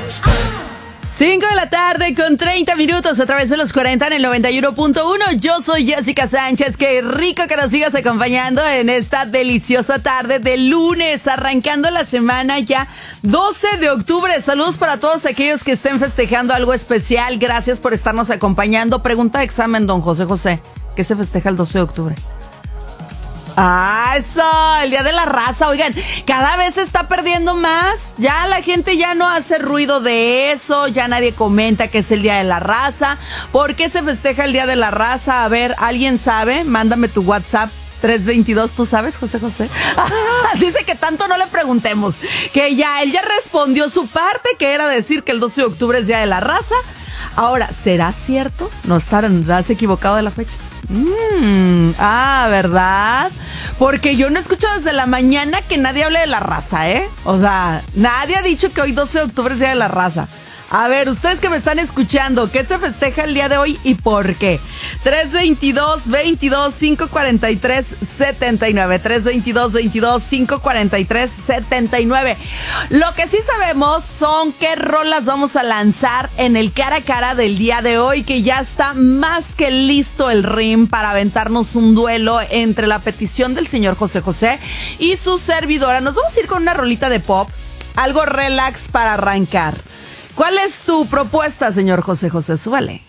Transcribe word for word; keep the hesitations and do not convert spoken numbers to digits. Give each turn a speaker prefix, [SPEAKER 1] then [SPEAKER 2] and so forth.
[SPEAKER 1] cinco de la tarde con treinta minutos a través de los cuarenta en el noventa y uno punto uno. Yo soy Jessica Sánchez. Qué rico que nos sigas acompañando en esta deliciosa tarde de lunes, arrancando la semana ya doce de octubre. Saludos para todos aquellos que estén festejando algo especial. Gracias por estarnos acompañando. Pregunta de examen, don José José. ¿Qué se festeja el doce de octubre? ¡Ah, eso! El Día de la Raza. Oigan, cada vez se está perdiendo más. Ya la gente ya no hace ruido de eso. Ya nadie comenta que es el Día de la Raza. ¿Por qué se festeja el Día de la Raza? A ver, ¿alguien sabe? Mándame tu WhatsApp. tres veintidós, ¿tú sabes, José José? Dice que tanto no le preguntemos. Que ya, él ya respondió su parte, que era decir que el doce de octubre es Día de la Raza. Ahora, ¿será cierto? ¿No estarás equivocado de la fecha? Mm, ah, ¿verdad? Porque yo no escucho desde la mañana que nadie hable de la raza, ¿eh? O sea, nadie ha dicho que hoy doce de octubre es Día de la Raza. A ver, ustedes que me están escuchando, ¿qué se festeja el día de hoy y por qué? tres veintidós, veintidós, quinientos cuarenta y tres, setenta y nueve. tres veintidós, veintidós, quinientos cuarenta y tres, setenta y nueve. Lo que sí sabemos son qué rolas vamos a lanzar en el cara a cara del día de hoy, que ya está más que listo el ring para aventarnos un duelo entre la petición del señor José José y su servidora. Nos vamos a ir con una rolita de pop, algo relax para arrancar. ¿Cuál es tu propuesta, señor José José? Súbale.